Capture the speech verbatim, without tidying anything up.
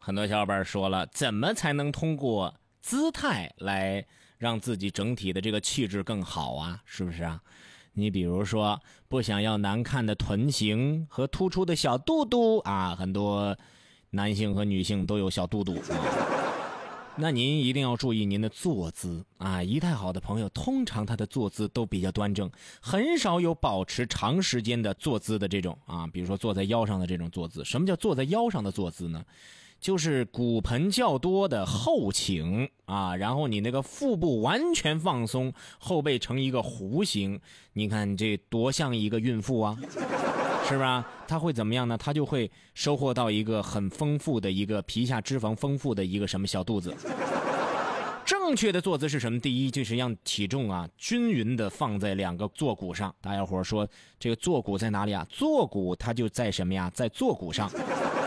很多小伙伴说了，怎么才能通过姿态来让自己整体的这个气质更好啊？是不是啊？你比如说，不想要难看的臀型和突出的小肚肚啊，很多男性和女性都有小肚肚啊。那您一定要注意您的坐姿啊！仪态好的朋友，通常他的坐姿都比较端正，很少有保持长时间的坐姿的这种啊，比如说坐在腰上的这种坐姿。什么叫坐在腰上的坐姿呢？就是骨盆较多的后倾啊，然后你那个腹部完全放松，后背成一个弧形，你看这多像一个孕妇啊！是吧？它会怎么样呢？它就会收获到一个很丰富的一个皮下脂肪丰富的一个什么小肚子。正确的坐姿是什么？第一就是让体重啊均匀的放在两个坐骨上。大家伙说这个坐骨在哪里啊？坐骨它就在什么呀？在坐骨上。